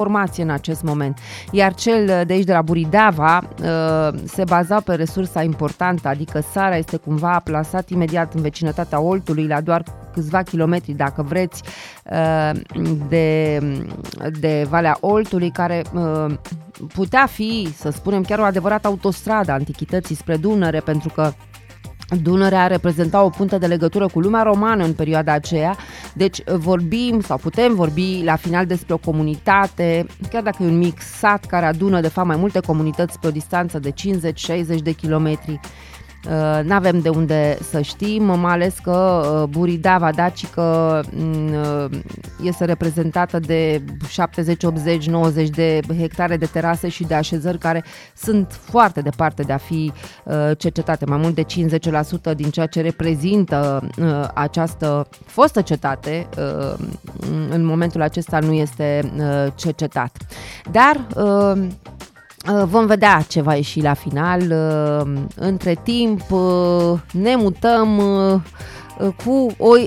formație în acest moment. Iar cel de aici de la Buridava se baza pe resursa importantă, adică sarea este cumva plasat imediat în vecinătatea Oltului, la doar câțiva kilometri, dacă vreți, de Valea Oltului, care putea fi, să spunem, chiar o adevărată autostradă a antichității spre Dunăre, pentru că Dunărea reprezenta o punte de legătură cu lumea romană în perioada aceea, deci vorbim sau putem vorbi la final despre o comunitate, chiar dacă e un mic sat care adună de fapt mai multe comunități pe o distanță de 50-60 de kilometri. N-avem de unde să știm, mai ales că Buridava dacică este reprezentată de 70, 80, 90 de hectare de terase și de așezări care sunt foarte departe de a fi cercetate. Mai mult de 50% din ceea ce reprezintă această fostă cetate în momentul acesta nu este cercetat. Dar vom vedea ce va ieși la final. Între timp ne mutăm cu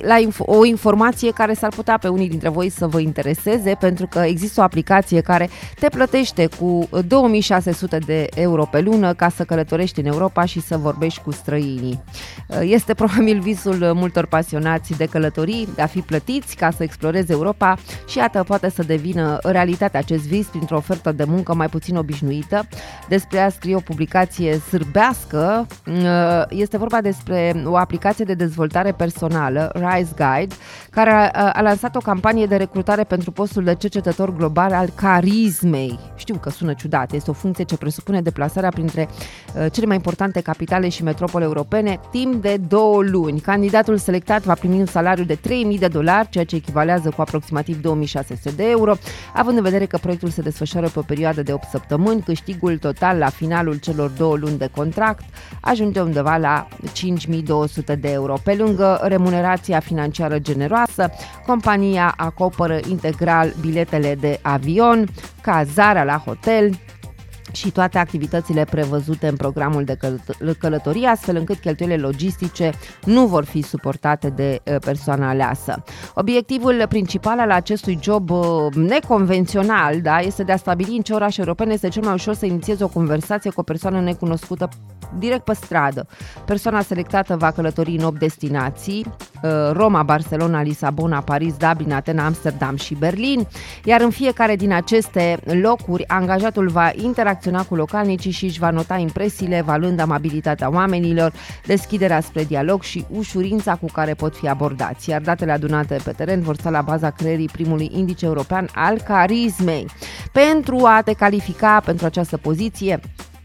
o informație care s-ar putea pe unii dintre voi să vă intereseze, pentru că există o aplicație care te plătește cu 2600 de euro pe lună ca să călătorești în Europa și să vorbești cu străinii. Este probabil visul multor pasionați de călătorii, de a fi plătiți ca să exploreze Europa și iată, poate să devină realitate acest vis printr-o ofertă de muncă mai puțin obișnuită. Despre ea scrie o publicație sârbească. Este vorba despre o aplicație de dezvoltare personală, Rise Guide, care a lansat o campanie de recrutare pentru postul de cercetător global al carismei. Știu că sună ciudat, este o funcție ce presupune deplasarea printre cele mai importante capitale și metropole europene timp de 2 luni. Candidatul selectat va primi un salariu de $3.000, ceea ce echivalează cu aproximativ 2600 de euro, având în vedere că proiectul se desfășoară pe o perioadă de 8 săptămâni, câștigul total la finalul celor 2 luni de contract ajunge undeva la 5.200 de euro. Pe lângă remunerația financiară generoasă, compania acoperă integral biletele de avion, cazarea la hotel și toate activitățile prevăzute în programul de călătorie, astfel încât cheltuielile logistice nu vor fi suportate de persoana aleasă. Obiectivul principal al acestui job neconvențional, da, este de a stabili în ce oraș european este cel mai ușor să inițiezi o conversație cu o persoană necunoscută direct pe stradă. Persoana selectată va călători în 8 destinații: Roma, Barcelona, Lisabona, Paris, Dublin, Atena, Amsterdam și Berlin, iar în fiecare din aceste locuri angajatul va interacționa cu localnicii și își va nota impresiile, evaluând amabilitatea oamenilor, deschiderea spre dialog și ușurința cu care pot fi abordați, iar datele adunate pe teren vor sta la baza creării primului indice european al carismei. Pentru a te califica pentru această poziție,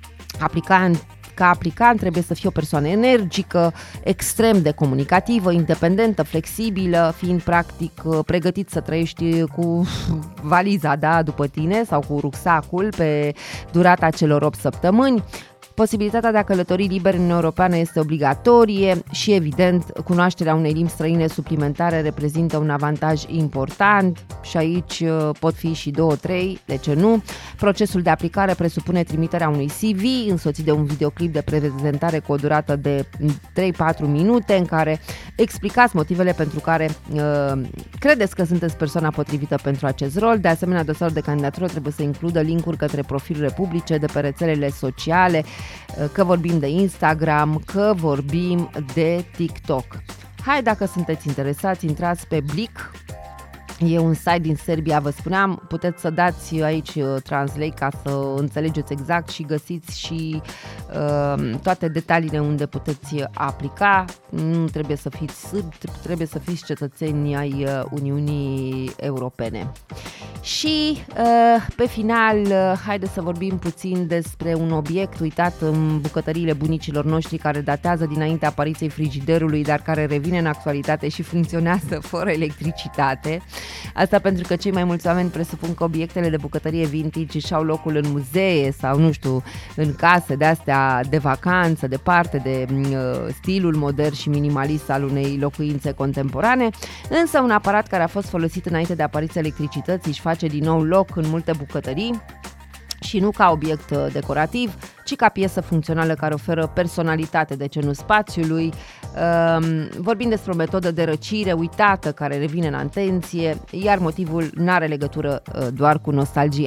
ca aplicant trebuie să fii o persoană energică, extrem de comunicativă, independentă, flexibilă, fiind practic pregătit să trăiești cu valiza, da, după tine sau cu rucsacul pe durata celor 8 săptămâni. Posibilitatea de a călători liber în Uniunea Europeană este obligatorie și, evident, cunoașterea unei limbi străine suplimentare reprezintă un avantaj important și aici pot fi și 2-3, de ce nu? Procesul de aplicare presupune trimiterea unui CV însoțit de un videoclip de prezentare cu o durată de 3-4 minute în care explicați motivele pentru care credeți că sunteți persoana potrivită pentru acest rol. De asemenea, dosarul de candidatură trebuie să includă linkuri către profilurile publice de pe rețelele sociale, că vorbim de Instagram, că vorbim de TikTok. Hai, dacă sunteți interesați, intrați pe Blick. E un site din Serbia, vă spuneam, puteți să dați aici translate ca să înțelegeți exact și găsiți și toate detaliile unde puteți aplica. Nu trebuie să fiți sârbi, trebuie să fiți cetățeni ai Uniunii Europene. Și pe final, haideți să vorbim puțin despre un obiect uitat în bucătăriile bunicilor noștri, care datează dinaintea apariției frigiderului, dar care revine în actualitate și funcționează fără electricitate. Asta pentru că cei mai mulți oameni presupun că obiectele de bucătărie vintage își au locul în muzee sau, nu știu, în case de astea de vacanță, departe de stilul modern și minimalist al unei locuințe contemporane, însă un aparat care a fost folosit înainte de apariția electricității își face din nou loc în multe bucătării și nu ca obiect decorativ, ci ca piesă funcțională care oferă personalitate, de ce nu spațiului. Vorbim despre o metodă de răcire uitată care revine în atenție, iar motivul n-are legătură doar cu nostalgia.